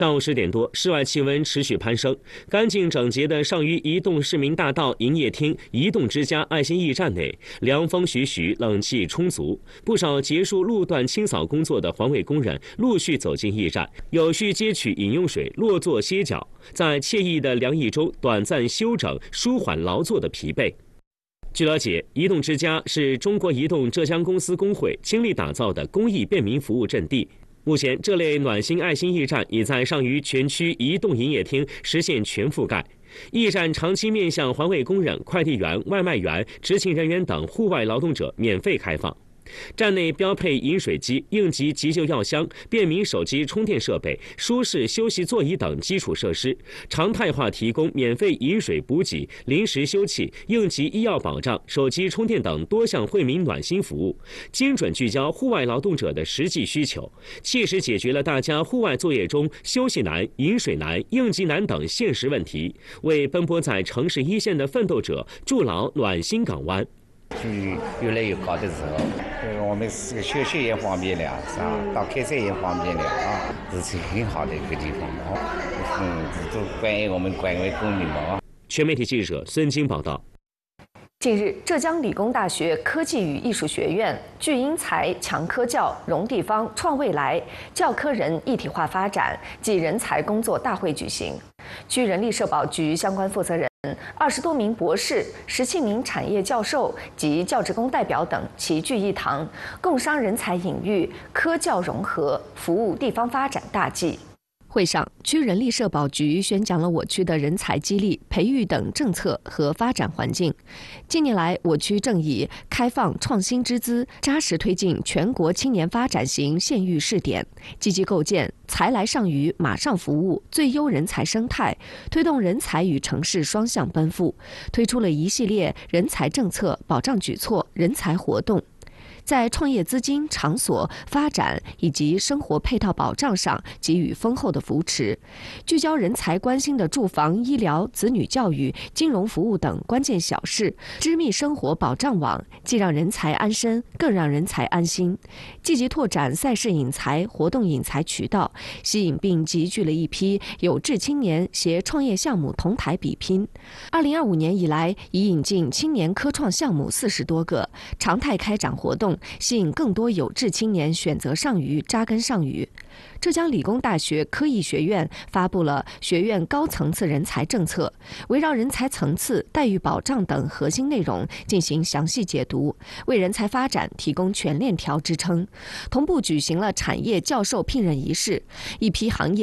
上午10点多，室外气温持续攀升。干净整洁的上虞移动市民大道营业厅移动之家爱心驿站内，凉风徐徐，冷气充足。不少结束路段清扫工作的环卫工人陆续走进驿站，有序接取饮用水，落座歇脚，在惬意的凉意中短暂休整，舒缓劳作的疲惫。据了解，移动之家是中国移动浙江公司工会倾力打造的公益便民服务阵地。目前，这类暖心爱心驿站已在上虞全区移动营业厅实现全覆盖。驿站长期面向环卫工人、快递员、外卖员、执勤人员等户外劳动者免费开放。站内标配饮水机、应急急救药箱、便民手机充电设备、舒适休息座椅等基础设施，常态化提供免费饮水补给、临时休憩、应急医药保障、手机充电等多项惠民暖心服务，精准聚焦户外劳动者的实际需求，切实解决了大家户外作业中休息难、饮水难、应急难等现实问题，为奔波在城市一线的奋斗者筑牢暖心港湾。 越来越高的时候，我们休息也方便了，是吧？到开车也方便了啊，这是很好的一个地方啊。都关于我们关于公民嘛。 全媒体记者孙晶报道。 近日，浙江理工大学科技与艺术学院“聚英才、强科教、融地方、创未来”教科人一体化发展暨人才工作大会举行。据人力社保局相关负责人，20多名博士、17名产业教授及教职工代表等齐聚一堂，共商人才引育、科教融合，服务地方发展大计。会上，区人力社保局宣讲了我区的人才激励、培育等政策和发展环境。近年来，我区正以开放创新之姿，扎实推进全国青年发展型县域试点，积极构建才来上虞、马上服务最优人才生态，推动人才与城市双向奔赴，推出了一系列人才政策保障举措、人才活动。在创业资金、场所、发展以及生活配套保障上给予丰厚的扶持，聚焦人才关心的住房、医疗、子女教育、金融服务等关键小事，织密生活保障网，既让人才安身，更让人才安心。积极拓展赛事引才、活动引才渠道，吸引并集聚了一批有志青年携创业项目同台比拼。2025年以来，已引进青年科创项目40多个，常态开展活动，吸引更多有志青年选择上虞、扎根上虞。浙江理工大学科艺学院发布了学院高层次人才政策，围绕人才层次、待遇保障等核心内容进行详细解读，为人才发展提供全链条支撑。同步举行了产业教授聘任仪式，一批行业